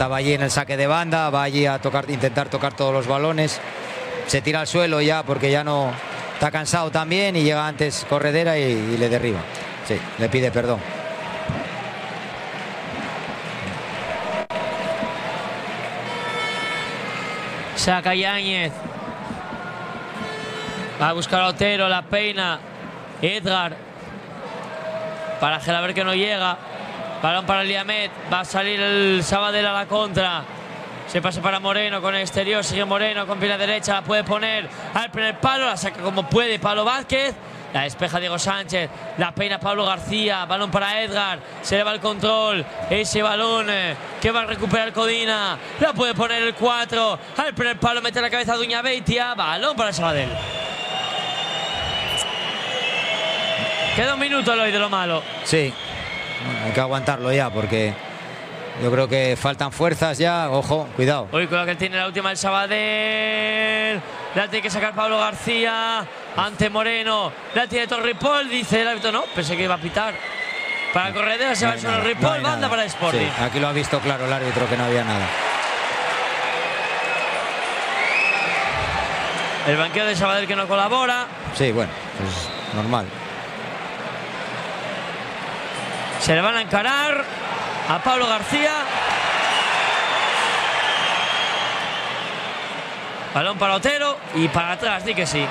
estaba allí en el saque de banda, va allí a intentar tocar todos los balones, se tira al suelo ya porque ya no está cansado también y llega antes Corredera y le derriba. Sí, le pide perdón. Saca Yáñez. Va a buscar a Otero, la peina. Edgar. Para Gelaber que no llega. Balón para Liamet. Va a salir el Sabadell a la contra. Se pasa para Moreno con el exterior. Sigue Moreno con pierna derecha. La puede poner al primer palo. La saca como puede Pablo Vázquez. La despeja Diego Sánchez. La peina Pablo García. Balón para Edgar. Se le va el control. Ese balón que va a recuperar Codina. La puede poner el 4. Al primer palo mete la cabeza de Uñabeitia. Balón para Sabadell. Queda un minuto, Eloy, de lo malo. Sí, hay que aguantarlo ya porque yo creo que faltan fuerzas ya. Ojo, cuidado. Uy, con lo que tiene la última el Sabadell. La tiene que sacar Pablo García ante Moreno. La tiene Torripol, dice el árbitro. No, pensé que iba a pitar. Para Corredera se va sobre el Ripoll, banda nada para Sporting. Sí, aquí lo ha visto claro el árbitro que no había nada. El banqueo de Sabadell que no colabora. Sí, bueno, pues normal. Se le van a encarar a Pablo García. Balón para Otero y para atrás, di que sí.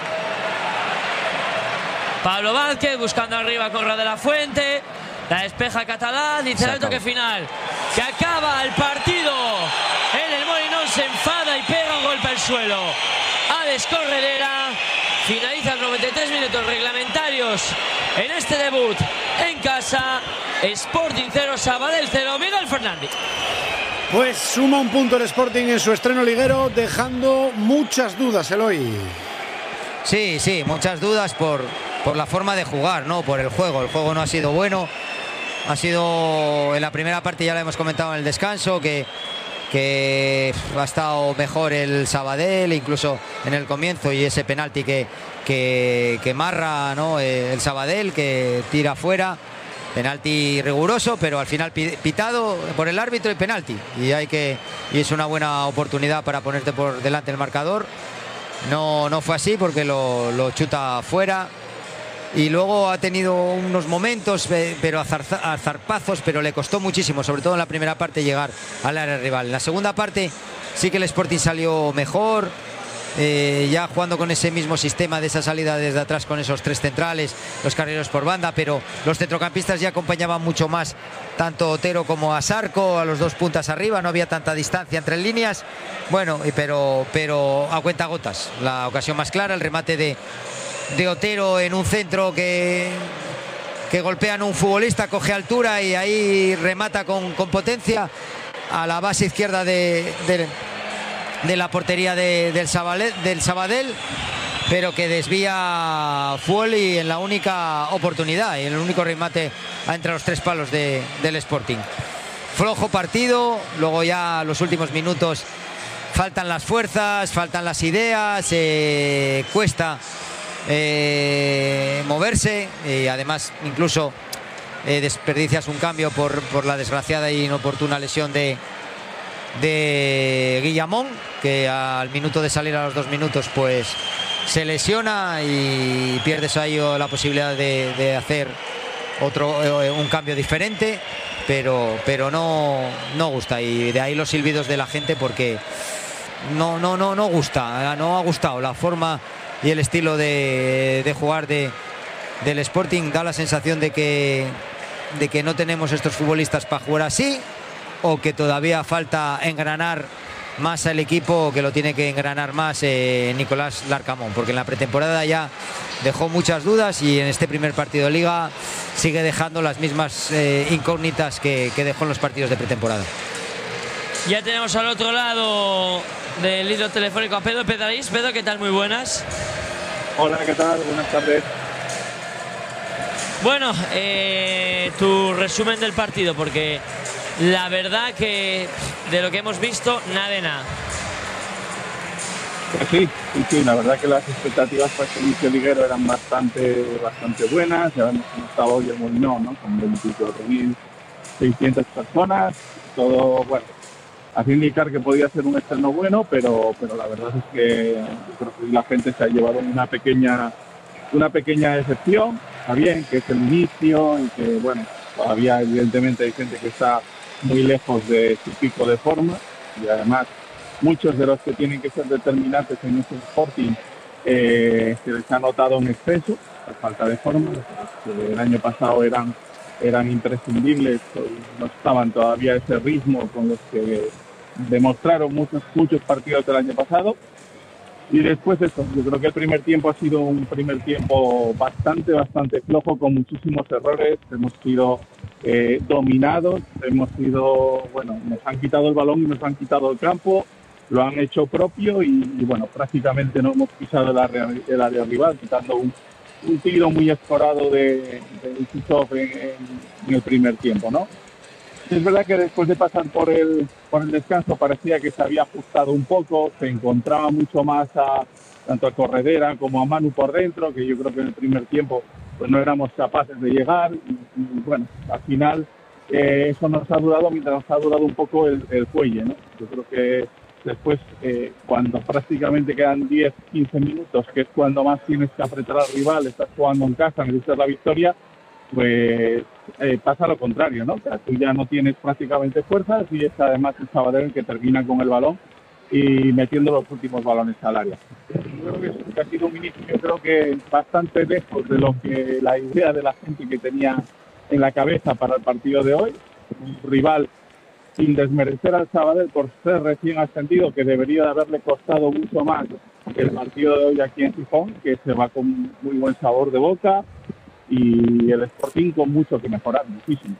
Pablo Vázquez buscando arriba a Correa de la Fuente. La despeja Catalán, dice el toque final. Que acaba el partido. En el Molinón se enfada y pega un golpe al suelo. Alex Corredera. Finaliza los 93 minutos reglamentarios en este debut en casa. Sporting 0, Sabadell 0, Miguel Fernández. Pues suma un punto el Sporting en su estreno liguero, dejando muchas dudas, Eloy. Sí, sí, muchas dudas por la forma de jugar, ¿no? Por el juego. El juego no ha sido bueno. Ha sido en la primera parte, ya lo hemos comentado en el descanso, que ha estado mejor el Sabadell, incluso en el comienzo, y ese penalti que marra, ¿no? El Sabadell, que tira fuera. Penalti riguroso, pero al final pitado por el árbitro y penalti. Y es una buena oportunidad para ponerte por delante el marcador. No fue así porque lo chuta fuera. Y luego ha tenido unos momentos, pero a zarpazos, pero le costó muchísimo, sobre todo en la primera parte, llegar al área rival. En la segunda parte sí que el Sporting salió mejor. Ya jugando con ese mismo sistema de esa salida desde atrás con esos tres centrales, los carrileros por banda, pero los centrocampistas ya acompañaban mucho más tanto Otero como a Sarco, a los dos puntas arriba, no había tanta distancia entre líneas. Bueno, pero a cuentagotas. La ocasión más clara, el remate de Otero en un centro que golpean un futbolista, coge altura y ahí remata con potencia a la base izquierda de la portería del Sabadell, pero que desvía Fuoli en la única oportunidad y en el único remate entre los tres palos del Sporting. Flojo partido, luego ya los últimos minutos faltan las fuerzas, faltan las ideas, cuesta moverse y además incluso desperdicias un cambio por la desgraciada e inoportuna lesión de Guillamón, que al minuto de salir a los 2 minutos pues se lesiona y pierdes ahí la posibilidad de hacer un cambio diferente, pero no gusta, y de ahí los silbidos de la gente porque no gusta, no ha gustado la forma y el estilo de jugar del Sporting. Da la sensación de que no tenemos estos futbolistas para jugar así, o que todavía falta engranar más al equipo, que lo tiene que engranar más Nicolás Larcamón, porque en la pretemporada ya dejó muchas dudas y en este primer partido de Liga sigue dejando las mismas incógnitas que dejó en los partidos de pretemporada. Ya tenemos al otro lado del hilo telefónico a Pedro Pedraís. Pedro, ¿qué tal? Muy buenas. Hola, ¿qué tal? Buenas tardes. Bueno, tu resumen del partido, porque la verdad que de lo que hemos visto, nada de nada. Pues sí, la verdad que las expectativas para este inicio liguero eran bastante buenas. Ya vemos cómo estaba hoy el Molinón, ¿no? Con 24.600 personas. Todo, bueno, hacía indicar que podía ser un estreno bueno, pero la verdad es que yo creo que la gente se ha llevado una pequeña decepción. Está bien que es el inicio y que, bueno, todavía evidentemente hay gente que está muy lejos de su pico de forma y además muchos de los que tienen que ser determinantes en este Sporting se les ha notado en exceso, por falta de forma. El año pasado eran imprescindibles, no estaban todavía a ese ritmo con los que demostraron muchos partidos del año pasado. Y después eso, yo creo que el primer tiempo ha sido un primer tiempo bastante flojo, con muchísimos errores. Hemos sido dominados, nos han quitado el balón y nos han quitado el campo, lo han hecho propio y bueno, prácticamente no hemos pisado el área rival, quitando un tiro muy escorado de Isusov en el primer tiempo, ¿no? Es verdad que después de pasar por el descanso parecía que se había ajustado un poco, se encontraba mucho más tanto a Corredera como a Manu por dentro, que yo creo que en el primer tiempo pues no éramos capaces de llegar y bueno, al final eso nos ha durado mientras nos ha durado un poco el cuello, ¿no? Yo creo que después cuando prácticamente quedan 10-15 minutos, que es cuando más tienes que apretar al rival, estás jugando en casa, necesitas la victoria, pues pasa lo contrario, ¿no? O sea, tú ya no tienes prácticamente fuerzas y es además el Sabadell el que termina con el balón y metiendo los últimos balones al área. Yo creo que ha sido un inicio, yo creo que bastante lejos de lo que la idea de la gente que tenía en la cabeza para el partido de hoy. Un rival, sin desmerecer al Sabadell por ser recién ascendido, que debería de haberle costado mucho más que el partido de hoy aquí en Gijón, que se va con muy buen sabor de boca, y el Sporting con mucho que mejorar, muchísimo.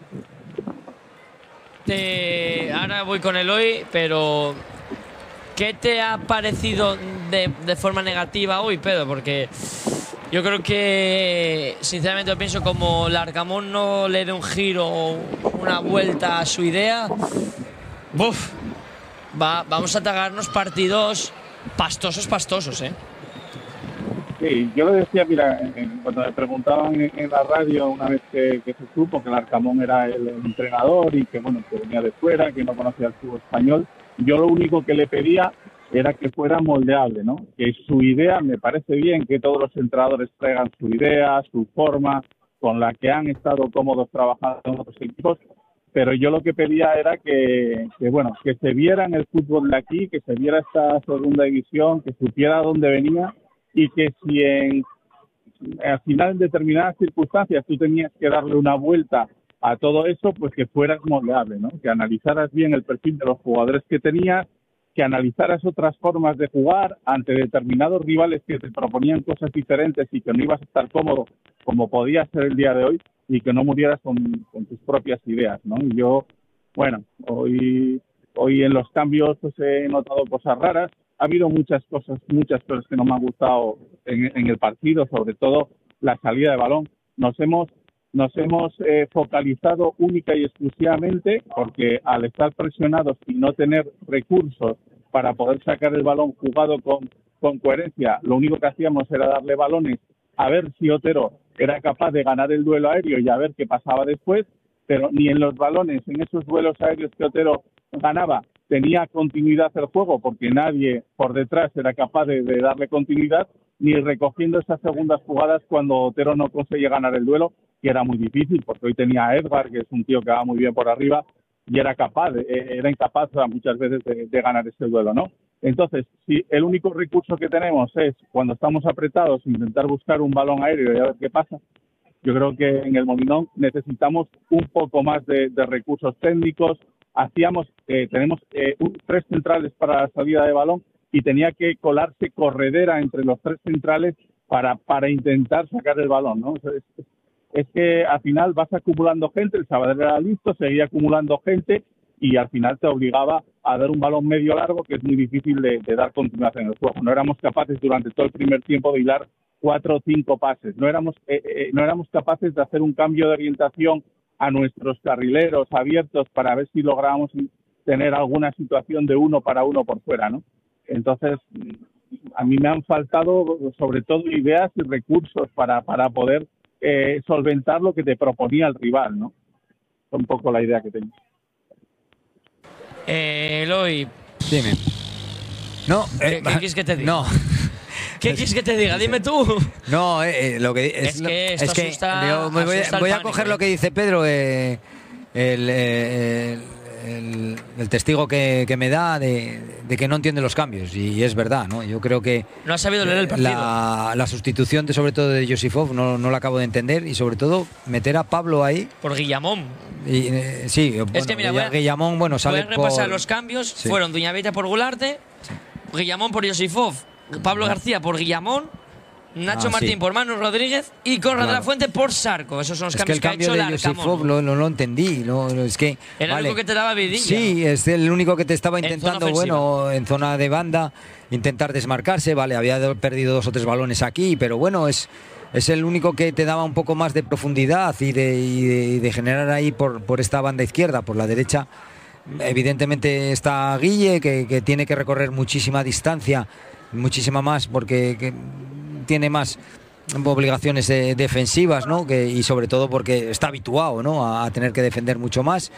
Ahora voy con Eloy, pero ¿qué te ha parecido de forma negativa hoy, Pedro? Porque yo creo que, sinceramente, yo pienso como Larcamón no le dé un giro o una vuelta a su idea, vamos a tragarnos partidos pastosos, ¿eh? Sí, yo le decía, mira, cuando me preguntaban en la radio una vez que se supo que el Arcamón era el entrenador y que, bueno, que venía de fuera, que no conocía el fútbol español, yo lo único que le pedía era que fuera moldeable, ¿no? Que su idea, me parece bien que todos los entrenadores traigan su idea, su forma, con la que han estado cómodos trabajando en otros equipos, pero yo lo que pedía era que se viera en el fútbol de aquí, que se viera esta segunda división, que supiera dónde venía, y que si al final en determinadas circunstancias tú tenías que darle una vuelta a todo eso, pues que fueras moldeable, ¿no? Que analizaras bien el perfil de los jugadores que tenías, que analizaras otras formas de jugar ante determinados rivales que te proponían cosas diferentes y que no ibas a estar cómodo como podía ser el día de hoy y que no murieras con tus propias ideas, ¿no? Y yo, bueno, hoy en los cambios pues he notado cosas raras. Ha habido muchas cosas que no me han gustado en el partido, sobre todo la salida de balón. Nos hemos focalizado única y exclusivamente porque al estar presionados y no tener recursos para poder sacar el balón jugado con coherencia, lo único que hacíamos era darle balones a ver si Otero era capaz de ganar el duelo aéreo y a ver qué pasaba después, pero ni en los balones, en esos duelos aéreos que Otero ganaba, tenía continuidad el juego porque nadie por detrás era capaz de darle continuidad, ni recogiendo esas segundas jugadas cuando Otero no conseguía ganar el duelo, que era muy difícil porque hoy tenía a Edgar, que es un tío que va muy bien por arriba, y era incapaz muchas veces de ganar ese duelo, ¿no? Entonces, si el único recurso que tenemos es cuando estamos apretados intentar buscar un balón aéreo y a ver qué pasa, yo creo que en el Molinón necesitamos un poco más de recursos técnicos. Tenemos 3 centrales para la salida de balón y tenía que colarse Corredera entre los 3 centrales para intentar sacar el balón, ¿no? Es que al final vas acumulando gente, el Sabadell era listo, seguía acumulando gente y al final te obligaba a dar un balón medio largo que es muy difícil de dar continuidad en el juego. No éramos capaces durante todo el primer tiempo de hilar 4 o 5 pases, no éramos capaces de hacer un cambio de orientación a nuestros carrileros abiertos para ver si lográbamos tener alguna situación de uno para uno por fuera, ¿no? Entonces, a mí me han faltado sobre todo ideas y recursos para poder solventar lo que te proponía el rival, ¿no? Es un poco la idea que tengo. Eloy, Dime. No, ¿qué quieres que te diga? No. ¿Qué quieres que te diga? Dime tú. No, lo que Es que esto asusta- yo asusta el voy a pánico, coger lo que dice Pedro, el testigo que me da de que no entiende los cambios, y es verdad, ¿no? Yo creo que No has sabido leer el partido. la sustitución sobre todo de Josifov no la acabo de entender, y sobre todo meter a Pablo ahí. Por Guillamón. Y, sí, Es que mira, Guillamón, bueno, sale voy a repasar por, los cambios. Sí. Fueron Duñavita por Gularte, Guillamón por Josifov, Pablo García por Guillamón, Nacho Martín sí. por Manu Rodríguez y Conrad de la Fuente por Sarco. Esos son los Es que cambios el que ha cambio hecho de Josifov no lo entendí. Es que, Era el único que te daba vidilla. Sí, es el único que te estaba En intentando, zona bueno, en zona de banda, intentar desmarcarse. Vale, había perdido 2 o 3 balones aquí, pero bueno, es el único que te daba un poco más de profundidad y de generar ahí por esta banda izquierda. Por la derecha, evidentemente está Guille, que tiene que recorrer muchísima distancia, muchísima más, porque tiene más obligaciones defensivas, ¿no? Y sobre todo porque está habituado, ¿no? a tener que defender mucho más.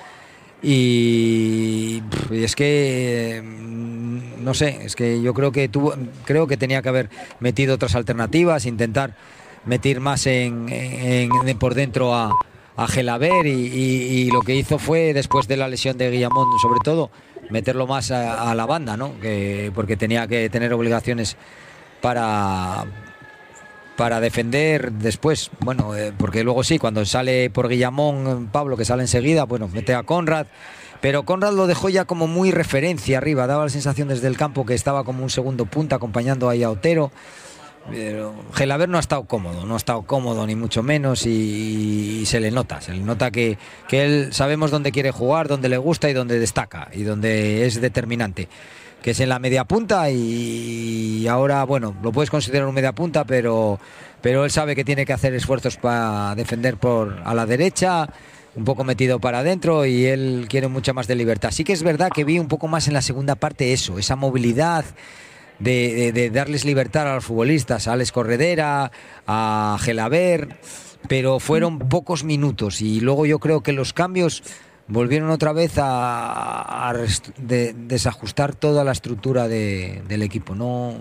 Y es que no sé, es que yo creo que tenía que haber metido otras alternativas, intentar meter más por dentro a Gelaber, y lo que hizo fue, después de la lesión de Guillamón sobre todo, meterlo más a la banda, ¿no? Porque tenía que tener obligaciones para defender después. Bueno, porque luego sí, cuando sale por Guillamón Pablo, que sale enseguida, bueno, mete a Conrad, pero Conrad lo dejó ya como muy referencia arriba, daba la sensación desde el campo que estaba como un segundo punta acompañando ahí a Otero. Pero Gelaber no ha estado cómodo ni mucho menos, y se le nota que él, sabemos dónde quiere jugar, dónde le gusta y dónde destaca y dónde es determinante, que es en la media punta. Y ahora, bueno, lo puedes considerar un media punta, pero él sabe que tiene que hacer esfuerzos para defender a la derecha, un poco metido para adentro, y él quiere mucha más de libertad. Sí que es verdad que vi un poco más en la segunda parte esa movilidad, de darles libertad a los futbolistas, a Alex Corredera, a Gelaber, pero fueron pocos minutos, y luego yo creo que los cambios volvieron otra vez a desajustar toda la estructura del equipo. No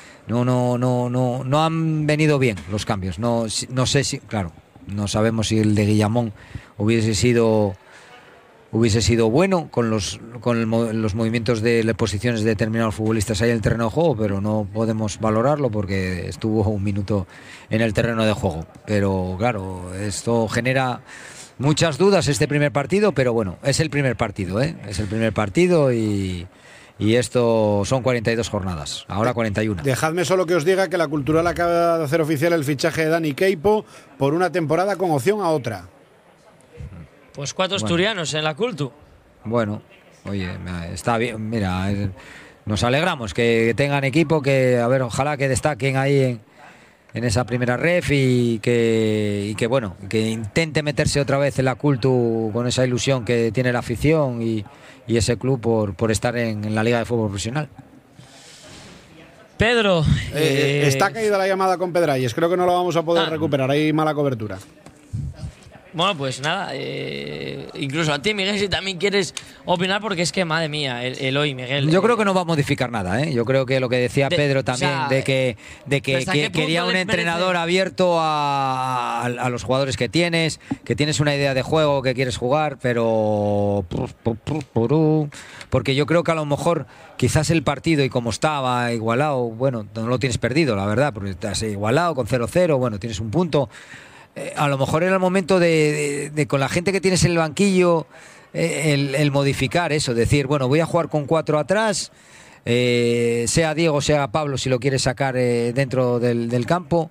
han venido bien los cambios. No sé si, claro, no sabemos si el de Guillamón hubiese sido bueno con los movimientos de las posiciones de determinados futbolistas ahí en el terreno de juego, pero no podemos valorarlo porque estuvo un minuto en el terreno de juego. Pero claro, esto genera muchas dudas, este primer partido, pero bueno, es el primer partido, es el primer partido, y esto son 42 jornadas, ahora 41. Dejadme solo que os diga que la Cultural acaba de hacer oficial el fichaje de Dani Queipo por una temporada con opción a otra. Pues 4 asturianos en la Cultu. Bueno, oye, está bien. Mira, nos alegramos que tengan equipo, que a ver, ojalá que destaquen ahí en esa primera ref, y que bueno, que intente meterse otra vez en la Cultu con esa ilusión que tiene la afición y ese club por estar en la Liga de Fútbol Profesional. Pedro, está caída la llamada con Pedralles, creo que no lo vamos a poder recuperar, hay mala cobertura. Bueno, pues nada, incluso a ti, Miguel, si también quieres opinar, porque es que, madre mía, Eloy, Miguel. Yo creo que no va a modificar nada, ¿eh? Yo creo que lo que decía Pedro también, o sea, de que quería un entrenador abierto a los jugadores que tienes una idea de juego que quieres jugar, pero porque yo creo que a lo mejor quizás el partido, y como estaba igualado, bueno, no lo tienes perdido, la verdad, porque estás igualado con 0-0, bueno, tienes un punto. A lo mejor era el momento de con la gente que tienes en el banquillo, el modificar eso, decir, bueno, voy a jugar con 4 atrás, sea Diego, sea Pablo, si lo quieres sacar dentro del campo,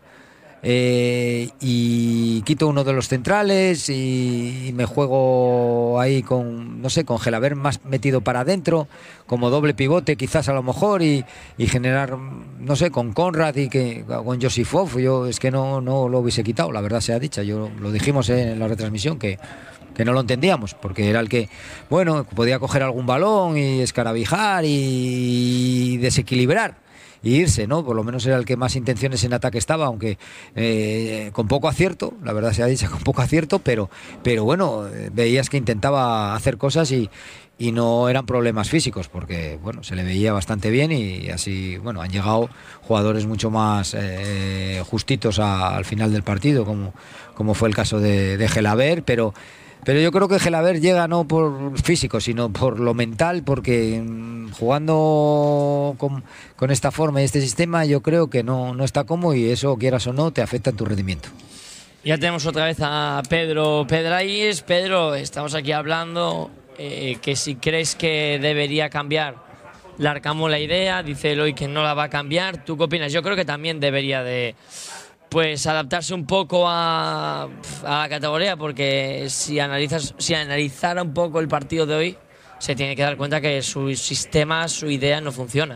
y quito uno de los centrales y me juego ahí con Gelaber más metido para adentro, como doble pivote quizás a lo mejor, y generar, no sé, con Conrad y con Josifov. Yo es que no lo hubiese quitado, la verdad sea dicha. Yo lo dijimos en la retransmisión que no lo entendíamos, porque era el que, bueno, podía coger algún balón y escarabijar y desequilibrar. irse, ¿no? Por lo menos era el que más intenciones en ataque estaba, aunque con poco acierto, la verdad se ha dicho, con poco acierto, pero bueno, veías que intentaba hacer cosas y no eran problemas físicos, porque bueno, se le veía bastante bien y así, bueno, han llegado jugadores mucho más justitos al final del partido, como fue el caso de Gelabert, pero yo creo que Gelabert llega no por físico, sino por lo mental, porque jugando con esta forma y este sistema yo creo que no está cómodo y eso, quieras o no, te afecta en tu rendimiento. Ya tenemos otra vez a Pedro Pedraíes. Pedro, estamos aquí hablando que si crees que debería cambiar Larcamón la idea, dice Eloy que no la va a cambiar. ¿Tú qué opinas? Yo creo que también debería de adaptarse un poco a la categoría, porque si analizara un poco el partido de hoy, se tiene que dar cuenta que su sistema, su idea no funciona.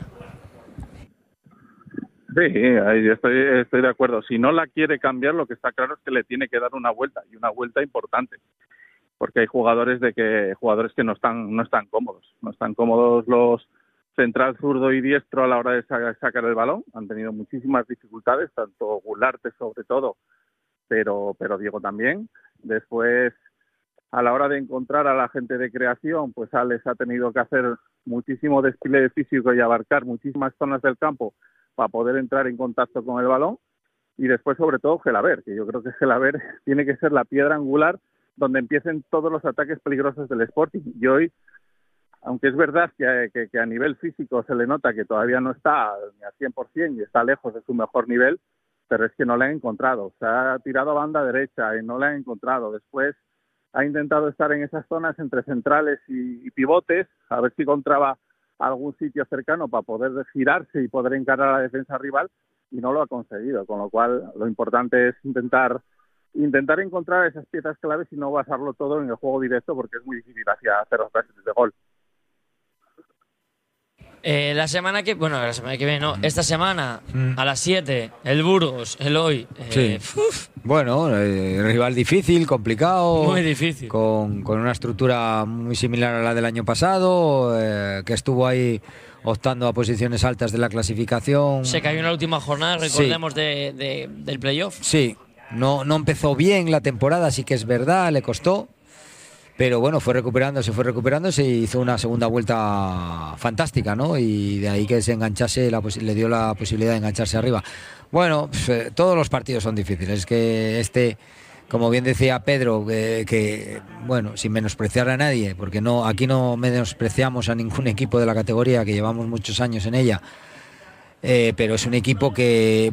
Sí, ahí estoy de acuerdo. Si no la quiere cambiar, lo que está claro es que le tiene que dar una vuelta, y una vuelta importante, porque hay jugadores que no están cómodos los central, zurdo y diestro a la hora de sacar el balón. Han tenido muchísimas dificultades, tanto Gularte sobre todo, pero Diego también. Después, a la hora de encontrar a la gente de creación, pues Alex ha tenido que hacer muchísimo despliegue físico y abarcar muchísimas zonas del campo para poder entrar en contacto con el balón. Y después, sobre todo, Gelabert, que yo creo que Gelabert tiene que ser la piedra angular donde empiecen todos los ataques peligrosos del Sporting. Y hoy, aunque es verdad que a nivel físico se le nota que todavía no está ni al 100% y está lejos de su mejor nivel, pero es que no le han encontrado. Se ha tirado a banda derecha y no le han encontrado. Después ha intentado estar en esas zonas entre centrales y pivotes, a ver si encontraba algún sitio cercano para poder girarse y poder encarar a la defensa rival, y no lo ha conseguido, con lo cual lo importante es intentar encontrar esas piezas claves y no basarlo todo en el juego directo, porque es muy difícil hacer los pases de gol. La semana que viene, no, esta semana a las 7, el Burgos, el hoy. Sí. Bueno, rival difícil, complicado. Muy difícil. Con una estructura muy similar a la del año pasado, que estuvo ahí optando a posiciones altas de la clasificación. Se cayó en la última jornada, recordemos, sí, del playoff. Sí, no empezó bien la temporada, sí que es verdad, le costó. Pero bueno, fue recuperándose y hizo una segunda vuelta fantástica, ¿no? Y de ahí que se enganchase, le dio la posibilidad de engancharse arriba. Bueno, pues, todos los partidos son difíciles. Es que como bien decía Pedro, que bueno, sin menospreciar a nadie, porque aquí no menospreciamos a ningún equipo de la categoría, que llevamos muchos años en ella. Pero es un equipo que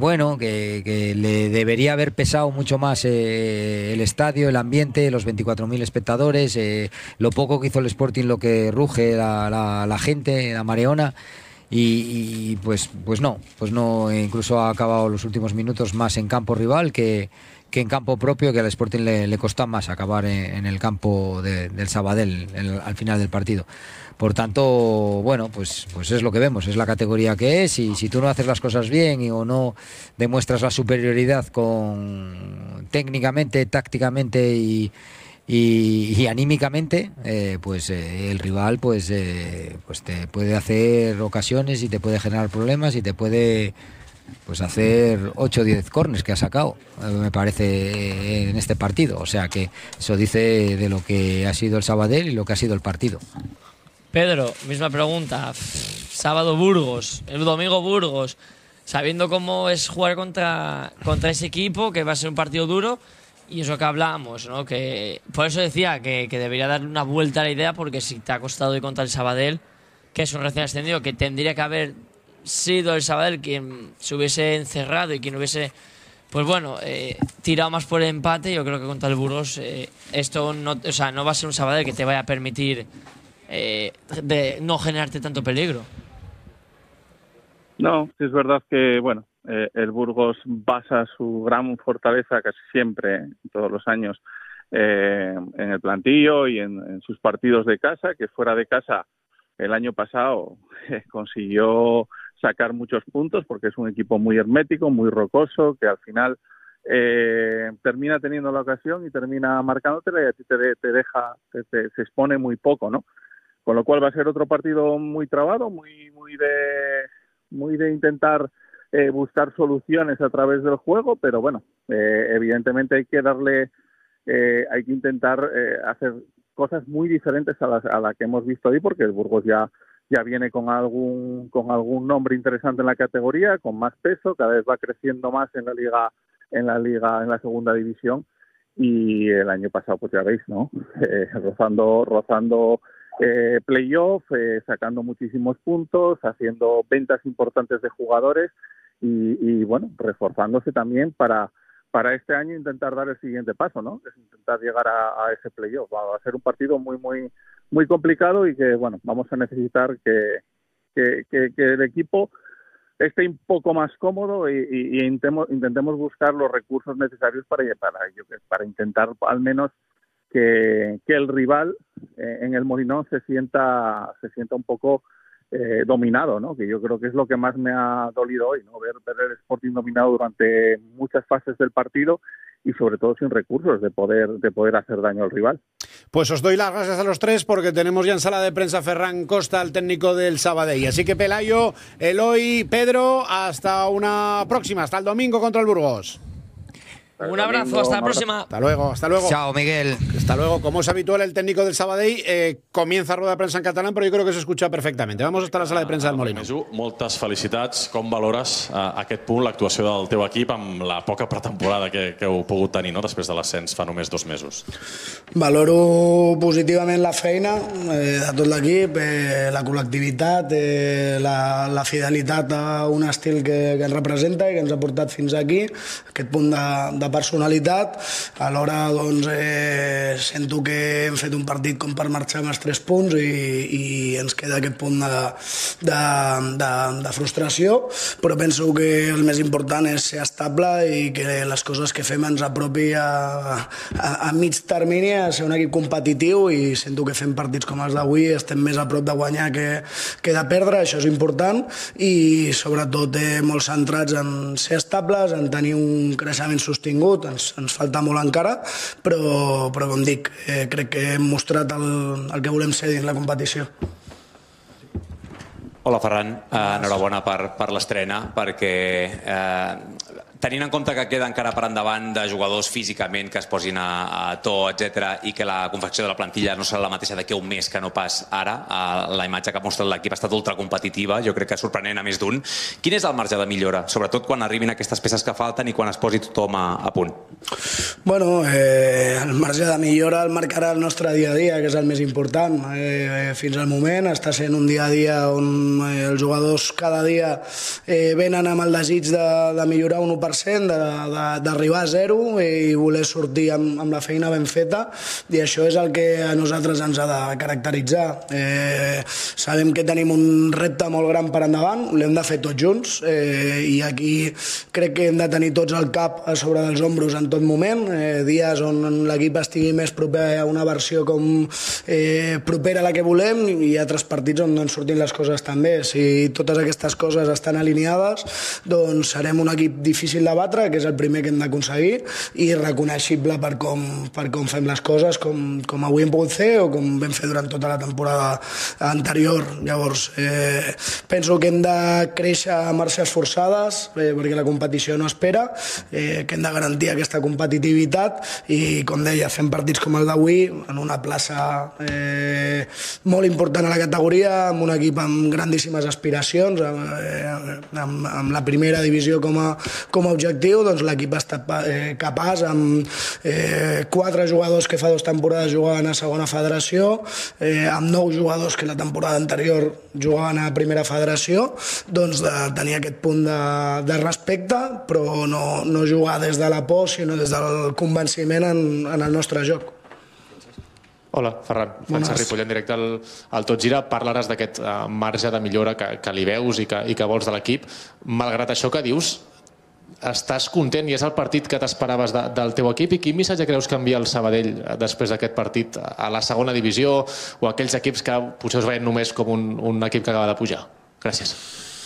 le debería haber pesado mucho más el estadio, el ambiente, los 24.000 espectadores, lo poco que hizo el Sporting, lo que ruge la gente, la mareona, y pues no, incluso ha acabado los últimos minutos más en campo rival que en campo propio, que al Sporting le costó más acabar en el campo del Sabadell al final del partido. Por tanto, bueno, pues es lo que vemos, es la categoría que es, y si tú no haces las cosas bien o no demuestras la superioridad técnicamente, tácticamente y anímicamente, pues el rival pues te puede hacer ocasiones y te puede generar problemas y te puede hacer 8 o 10 córners que ha sacado, me parece, en este partido. O sea que eso dice de lo que ha sido el Sabadell y lo que ha sido el partido. Pedro, misma pregunta. Sábado Burgos, el domingo Burgos, sabiendo cómo es jugar contra ese equipo, que va a ser un partido duro, y eso que hablábamos, ¿no? Que por eso decía que debería darle una vuelta a la idea, porque si te ha costado ir contra el Sabadell, que es un recién ascendido, que tendría que haber sido el Sabadell quien se hubiese encerrado y quien hubiese, pues bueno, tirado más por el empate. Yo creo que contra el Burgos esto no va a ser un Sabadell que te vaya a permitir de no generarte tanto peligro. No, es verdad que bueno, el Burgos basa su gran fortaleza casi siempre, todos los años, en el plantillo y en sus partidos de casa, que fuera de casa el año pasado consiguió sacar muchos puntos, porque es un equipo muy hermético, muy rocoso, que al final termina teniendo la ocasión y termina marcándote, y a ti se expone muy poco, ¿no? Con lo cual va a ser otro partido muy trabado, muy muy de intentar buscar soluciones a través del juego, pero bueno, evidentemente hay que intentar hacer cosas muy diferentes a la que hemos visto hoy, porque el Burgos ya viene con algún nombre interesante en la categoría, con más peso, cada vez va creciendo más en la segunda división, y el año pasado pues ya veis, ¿no? Rozando playoff, sacando muchísimos puntos, haciendo ventas importantes de jugadores y bueno, reforzándose también para este año intentar dar el siguiente paso, ¿no? Es intentar llegar a ese playoff. Va a ser un partido muy muy muy complicado y que bueno, vamos a necesitar que el equipo esté un poco más cómodo y intentemos buscar los recursos necesarios para intentar al menos que el rival en el Molinón se sienta un poco dominado, ¿no? Que yo creo que es lo que más me ha dolido hoy, ¿no? Ver el Sporting dominado durante muchas fases del partido y sobre todo sin recursos de poder hacer daño al rival. Pues os doy las gracias a los tres porque tenemos ya en sala de prensa Ferran Costa, el técnico del Sabadell. Así que Pelayo, Eloy, Pedro, hasta una próxima, hasta el domingo contra el Burgos. Un abrazo, hasta la próxima. Hasta luego. Chao, Miguel. Hasta luego. Como es habitual, el técnico del Sabadell comienza rueda de prensa en catalán, pero yo creo que se escucha perfectamente. Vamos hasta la sala de prensa del Molino. Moltes felicitats. Com valores aquest punt, l'actuació del teu equip amb la poca pretemporada que heu pogut tenir, no? Després de l'ascens fa només 2 mesos? Valoro positivament la feina de tot l'equip, la col·lectivitat, la fidelitat a un estil que ens representa i que ens ha portat fins aquí, aquest punt de personalitat. Alhora doncs, sento que hem fet un partit com per marxar amb els 3 punts i ens queda aquest punt de frustració, però penso que el més important és ser estable i que les coses que fem ens apropi a mig termini a ser un equip competitiu, i sento que fem partits com els d'avui estem més a prop de guanyar que de perdre. Això és important i sobretot molt centrats en ser estables, en tenir un creixement sostingut. Ens falta molt encara, però com dic, crec que hem mostrat el que volem ser dins la competició. Hola Ferran, enhorabona per l'estrena, perquè tenint en compte que queda encara per endavant de jugadors físicament que es posin a to, etc., i que la confecció de la plantilla no serà la mateixa d'aquí a un mes que no pas ara, la imatge que ha mostrat l'equip ha estat ultracompetitiva, jo crec que sorprenent a més d'un. Quin és el marge de millora, sobretot quan arribin aquestes peces que falten i quan es posi tothom a punt? Bueno, el marge de millora el marcarà el nostre dia a dia, que és el més important. Fins al moment està sent un dia a dia on els jugadors cada dia venen amb el desig de millorar un 1%, d'arribar a 0 i voler sortir amb la feina ben feta, i això és el que a nosaltres ens ha de caracteritzar. Sabem que tenim un repte molt gran per endavant, l'hem de fer tots junts, i aquí crec que hem de tenir tots el cap a sobre dels ombros en tot moment, dies on l'equip estigui més proper a una versió com propera a la que volem, i altres partits on no ens surtin les coses tan bé. Si totes aquestes coses estan alineades, doncs serem un equip difícil de batre, que és el primer que hem d'aconseguir, i reconeixible per com fem les coses, com avui hem pogut fer o com vam fer durant tota la temporada anterior. Llavors, penso que hem de créixer a marxes forçades, perquè la competició no espera, que hem de garantir aquesta competitivitat i, com deia, fem partits com el d'avui en una plaça molt important a la categoria, amb un equip amb grandíssimes aspiracions, amb la primera divisió com a objectiu. Doncs l'equip ha estat capaç, amb 4 jugadors que fa 2 temporades jugaven a segona federació, amb 9 jugadors que la temporada anterior jugaven a primera federació, doncs de tenir aquest punt de respecte, però no jugar des de la por, sinó des del convenciment en el nostre joc. Hola, Ferran. Francesc Ripoll, en directe al Tot Gira. Parlaràs d'aquest marge de millora que li veus i que vols de l'equip. Malgrat això que dius, estàs content i és el partit que t'esperaves del teu equip, i quin missatge creus que envia el Sabadell després d'aquest partit a la segona divisió o a aquells equips que potser us veien només com un equip que acaba de pujar? Gràcies.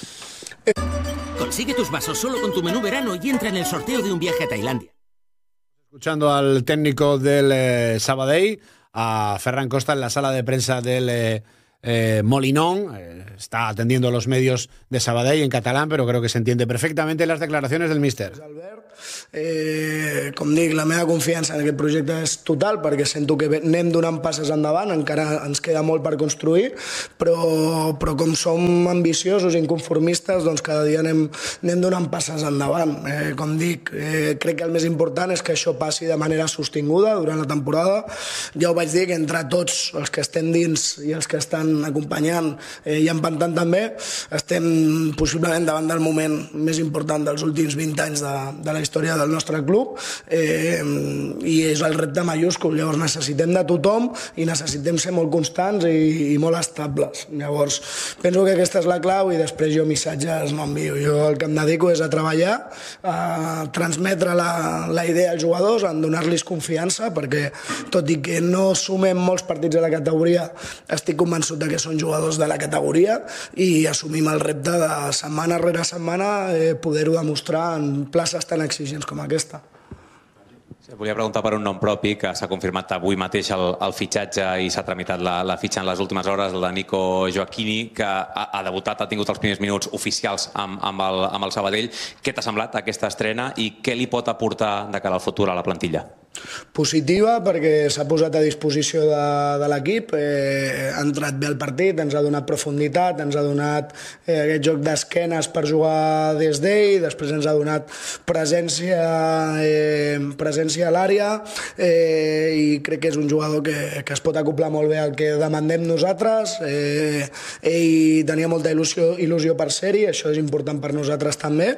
Consigue tus vasos solo con tu menú verano y entra en el sorteo de un viaje a Tailandia. Escuchando al técnico del Sabadell, a Ferran Costa, en la sala de prensa del Molinón. Está atendiendo los medios de Sabadell en catalán, pero creo que se entiende perfectamente las declaraciones del míster. Com dic, la meva confiança en aquest projecte és total, perquè sento que anem donant passes endavant, encara ens queda molt per construir, però com som ambiciosos i inconformistes, doncs cada dia anem donant passes endavant. Com dic, crec que el més important és que això passi de manera sostinguda durant la temporada. Ja ho vaig dir, que entre tots els que estem dins i els que estan acompanyant i empantant també, estem possiblement davant del moment més important dels últims 20 anys de la història del nostre club, i és el repte majúscul. Llavors necessitem de tothom i necessitem ser molt constants i molt estables. Llavors penso que aquesta és la clau, i després jo missatges no envio. Jo el que em dedico és a treballar, a transmetre la idea als jugadors, a donar-los confiança, perquè tot i que no sumem molts partits a la categoria, estic convençut que són jugadors de la categoria, i assumim el repte de setmana rere setmana poder-ho demostrar en places tan exigents com aquesta. Volia preguntar per un nom propi, que s'ha confirmat avui mateix el fitxatge i s'ha tramitat la fitxa en les últimes hores, el de Nico Joaquini, que ha debutat, ha tingut els primers minuts oficials amb el Sabadell. Què t'ha semblat aquesta estrena i què li pot aportar de cara al futur a la plantilla? Positiva, perquè s'ha posat a disposició de l'equip, ha entrat bé al partit, ens ha donat profunditat, ens ha donat aquest joc d'esquenes per jugar des d'ell, després ens ha donat presència a l'àrea, i crec que és un jugador que es pot acoplar molt bé al que demandem nosaltres. Ell tenia molta il·lusió per ser-hi, això és important per nosaltres també,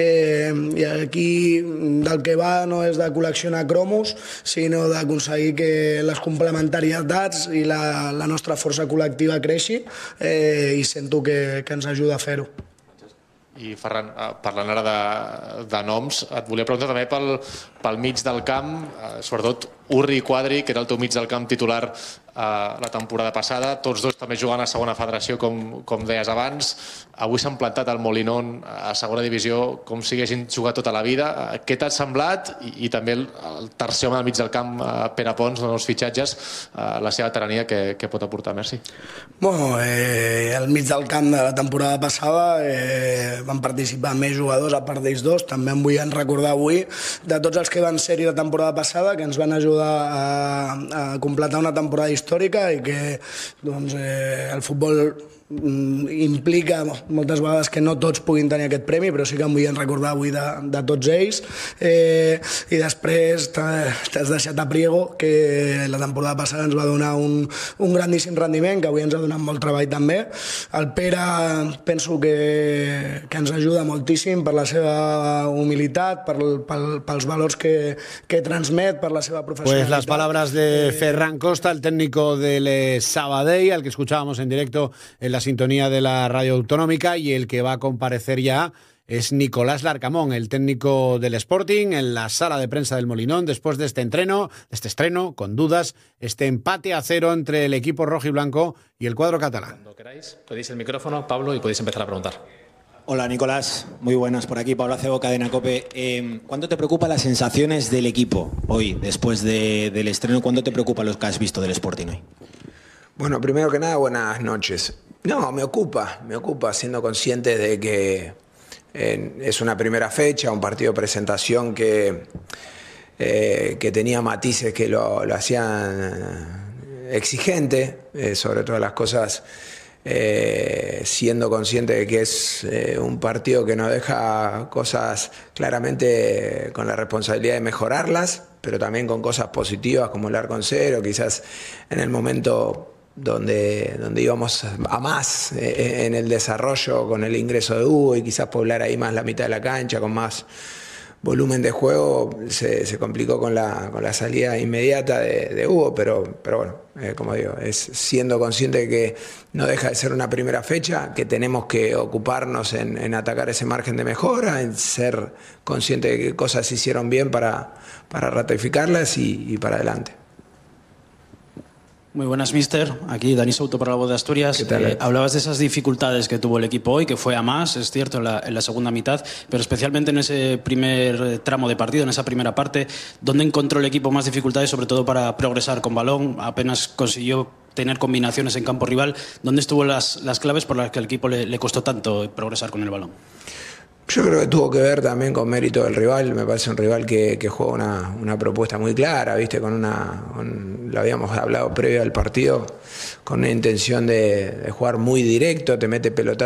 i aquí del que va no és de col·leccionar cromos, sinó d'aconseguir que les complementarietats i la nostra força col·lectiva creixi, i sento que ens ajuda a fer-ho. I Ferran, parlant ara de noms, et volia preguntar també pel mig del camp, sobretot Urri i Quadri, que era el teu mig del camp titular la temporada passada, tots dos també jugant a segona federació, com deies abans. Avui s'han plantat al Molinón a segona divisió, com si haguessin jugat tota la vida. Què t'ha semblat? I també el tercer home al mig del camp, Pere Pons, els fitxatges, la seva veterania, què pot aportar? Merci. Bueno, al mig del camp de la temporada passada van participar més jugadors, a part d'ells dos. També em vull recordar avui de tots els que van ser-hi la temporada passada, que ens van ajudar a completar una temporada històrica, i que el futbol implica moltes vegades que no tots puguin tenir aquest premi, però sí que em vull recordar avui de tots ells. I després t'has deixat a Priego, que la temporada passada ens va donar un grandíssim rendiment, que avui ens ha donat molt treball també. El Pere penso que ens ajuda moltíssim per la seva humilitat, pels valors que transmet, per la seva professionalitat. Pues las palabras de Ferran Costa, el técnico del Sabadell, al que escuchábamos en directo en la sintonía de la radio autonómica, y el que va a comparecer ya es Nicolás Larcamón, el técnico del Sporting, en la sala de prensa del Molinón, después de este estreno, con dudas, este empate a 0 entre el equipo rojo y blanco y el cuadro catalán. Cuando queráis, pedís el micrófono, Pablo, y podéis empezar a preguntar. Hola Nicolás, muy buenas, por aquí Pablo Acebo, Cadena COPE. ¿Cuánto te preocupan las sensaciones del equipo hoy, después del estreno? ¿Cuánto te preocupa lo que has visto del Sporting hoy? Bueno, primero que nada, buenas noches. No, me ocupa, siendo consciente de que es una primera fecha, un partido de presentación que tenía matices que lo hacían exigente, sobre todas las cosas, siendo consciente de que es un partido que nos deja cosas claramente con la responsabilidad de mejorarlas, pero también con cosas positivas como el arco en cero, quizás en el momento donde íbamos a más en el desarrollo con el ingreso de Hugo, y quizás poblar ahí más la mitad de la cancha con más volumen de juego, se complicó con la salida inmediata de Hugo, pero bueno, como digo, es siendo consciente de que no deja de ser una primera fecha, que tenemos que ocuparnos en atacar ese margen de mejora, en ser consciente de qué cosas se hicieron bien para ratificarlas y para adelante. Muy buenas, mister. Aquí Dani Souto para La Voz de Asturias. Hablabas de esas dificultades que tuvo el equipo hoy, que fue a más, es cierto, en la segunda mitad, pero especialmente en ese primer tramo de partido, en esa primera parte, ¿dónde encontró el equipo más dificultades, sobre todo para progresar con balón? Apenas consiguió tener combinaciones en campo rival. ¿Dónde estuvo las claves por las que al equipo le costó tanto progresar con el balón? Yo creo que tuvo que ver también con mérito del rival. Me parece un rival que juega una propuesta muy clara, ¿viste? Lo habíamos hablado previo al partido, con una intención de jugar muy directo, te mete pelotazos